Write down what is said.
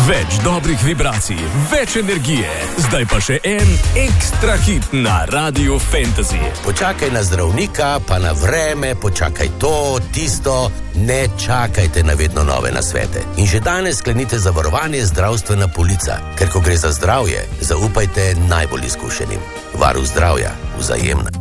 Več dobrih vibracij, več energije. Zdaj pa še en ekstra hit na Radiu Fantasy. Počakaj na zdravnika, pa na vreme, počakaj to, tisto. Ne čakajte na vedno nove nasvete. In že danes sklenite zavarovanje zdravstvena polica. Ker ko gre za zdravje, zaupajte najbolj izkušenim. Varuh zdravja, Vzajemna.